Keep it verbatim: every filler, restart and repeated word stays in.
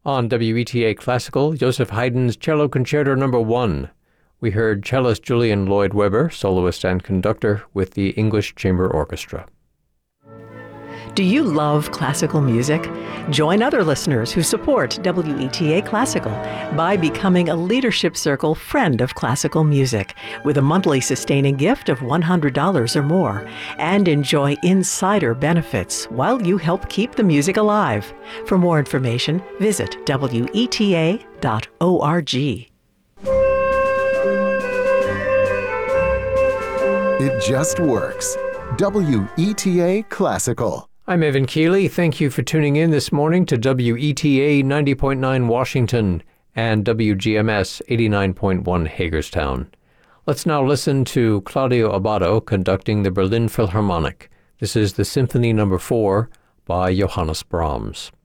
On W E T A Classical, Joseph Haydn's Cello Concerto Number one. We heard cellist Julian Lloyd Webber, soloist and conductor, with the English Chamber Orchestra. Do you love classical music? Join other listeners who support W E T A Classical by becoming a Leadership Circle Friend of Classical Music with a monthly sustaining gift of one hundred dollars or more, and enjoy insider benefits while you help keep the music alive. For more information, visit W E T A dot org. It just works. W E T A Classical. I'm Evan Keeley. Thank you for tuning in this morning to W E T A ninety point nine Washington and W G M S eighty-nine point one Hagerstown. Let's now listen to Claudio Abbado conducting the Berlin Philharmonic. This is the Symphony Number four by Johannes Brahms.